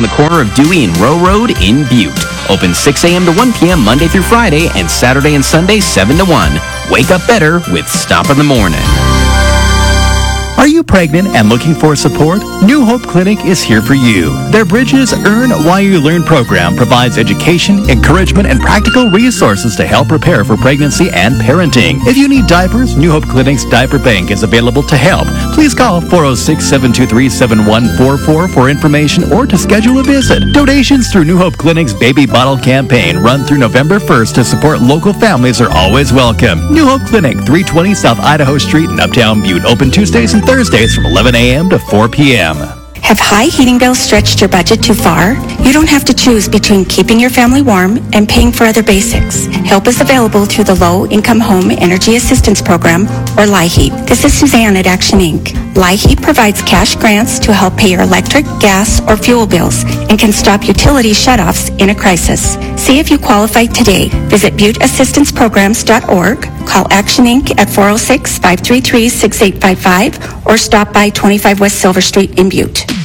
the corner of Dewey and Row Road in Butte. Open 6 a.m. to 1 p.m. Monday through Friday and Saturday and Sunday 7 to 1. Wake up better with Stop in the Morning. Are you pregnant and looking for support? New Hope Clinic is here for you. Their Bridges Earn While You Learn program provides education, encouragement, and practical resources to help prepare for pregnancy and parenting. If you need diapers, New Hope Clinic's Diaper Bank is available to help. Please call 406-723-7144 for information or to schedule a visit. Donations through New Hope Clinic's Baby Bottle campaign run through November 1st to support local families are always welcome. New Hope Clinic, 320 South Idaho Street in Uptown Butte. Open Tuesdays and Thursdays from 11 a.m. to 4 p.m. Have high heating bills stretched your budget too far? You don't have to choose between keeping your family warm and paying for other basics. Help is available through the Low Income Home Energy Assistance Program, or LIHEAP. This is Suzanne at Action Inc. LIHEAP provides cash grants to help pay your electric, gas, or fuel bills and can stop utility shutoffs in a crisis. See if you qualify today. Visit ButteAssistancePrograms.org. Call Action Inc. at 406-533-6855 or stop by 25 West Silver Street in Butte.